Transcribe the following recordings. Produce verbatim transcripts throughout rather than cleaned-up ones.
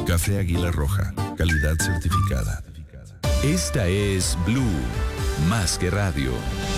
Café Águila Roja, calidad certificada. Esta es Blue, más que radio.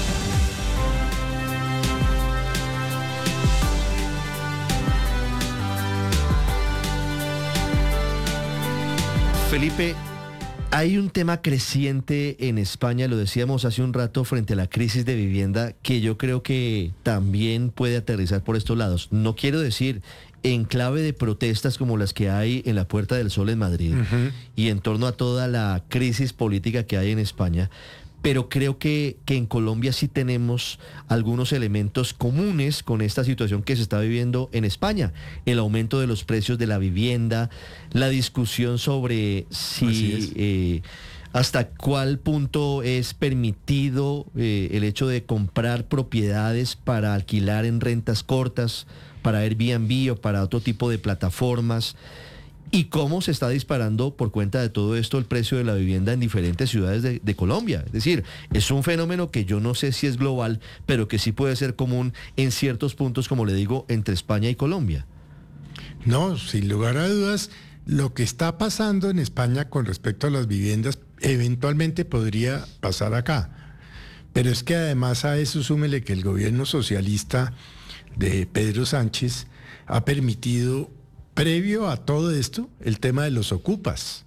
Felipe, hay un tema creciente en España, lo decíamos hace un rato, frente a la crisis de vivienda, que yo creo que también puede aterrizar por estos lados. No quiero decir en clave de protestas como las que hay en la Puerta del Sol en Madrid, uh-huh, y en torno a toda la crisis política que hay en España, pero creo que, que en Colombia sí tenemos algunos elementos comunes con esta situación que se está viviendo en España. El aumento de los precios de la vivienda, la discusión sobre si eh, hasta cuál punto es permitido eh, el hecho de comprar propiedades para alquilar en rentas cortas, para Airbnb o para otro tipo de plataformas. Y cómo se está disparando por cuenta de todo esto el precio de la vivienda en diferentes ciudades de, de Colombia. Es decir, es un fenómeno que yo no sé si es global, pero que sí puede ser común en ciertos puntos, como le digo, entre España y Colombia. No, sin lugar a dudas, lo que está pasando en España con respecto a las viviendas eventualmente podría pasar acá. Pero es que además a eso súmele que el gobierno socialista de Pedro Sánchez ha permitido, previo a todo esto, el tema de los ocupas.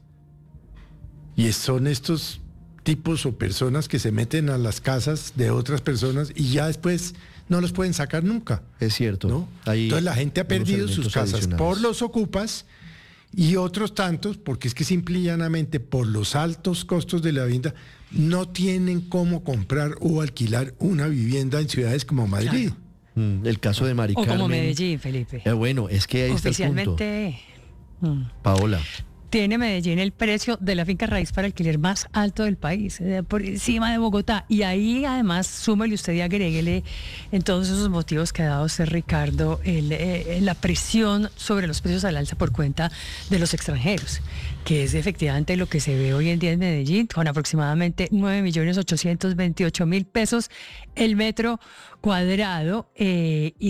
Y son estos tipos o personas que se meten a las casas de otras personas y ya después no los pueden sacar nunca. Es cierto. ¿No? Entonces la gente ha perdido sus casas por los ocupas y otros tantos, porque es que simple y llanamente por los altos costos de la vivienda, no tienen cómo comprar o alquilar una vivienda en ciudades como Madrid. Claro. El caso de Mari Carmen. O como Medellín, Felipe. Eh, bueno, es que ahí está el punto. Oficialmente, Paola. Tiene Medellín el precio de la finca raíz para alquiler más alto del país, eh, por encima de Bogotá. Y ahí además, súmele usted y agréguele en todos esos motivos que ha dado usted, Ricardo, el, eh, la presión sobre los precios al alza por cuenta de los extranjeros, que es efectivamente lo que se ve hoy en día en Medellín, con aproximadamente nueve millones ochocientos veintiocho mil pesos el metro cuadrado. Eh, y